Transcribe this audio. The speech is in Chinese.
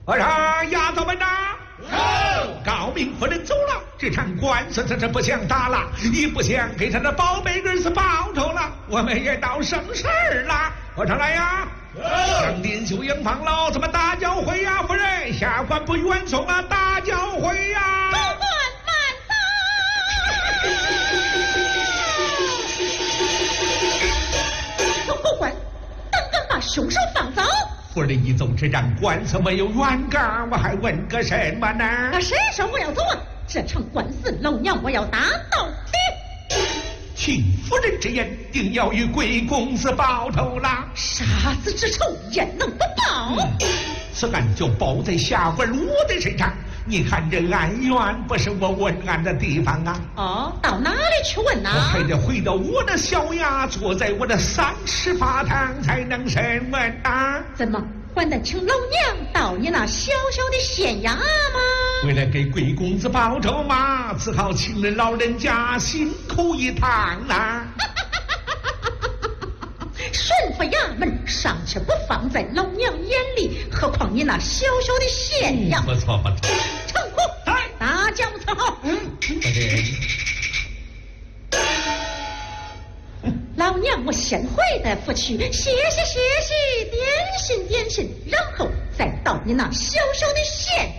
和尚押走门呐！高明夫人走了，这场官司他是不想打了，也不想给他的宝贝儿子报仇了，我们也闹生事儿了。和尚来呀！上殿修营房老子们大教诲呀！夫人，下官不远送了，大教诲呀！ 高官慢走！后官，刚刚把凶手放走。 夫人一走，这场官司没有原告，我还问个什么呢？ 谁说我要走啊？这场官司，老娘我要打到底！ 请夫人之言，定要与贵公子报仇了。 杀子之仇，焉能不报？ 此案就报在下官我的身上。你看这案源不是我问案的地方啊！ 哦，到哪里去问呢？ 我还得回到我的小衙，坐在我的30法堂才能审问啊！ 怎么还得请老娘到你那小小的县衙吗？ 为了给贵公子报仇嘛，只好请人老人家辛苦一趟啊！ 巡抚衙门尚且不放在老娘眼里，何况你那小小的县衙？ 不错不错。 城虎，大轿伺候。老娘我先回的府去，谢谢，点心，然后再到你那小小的县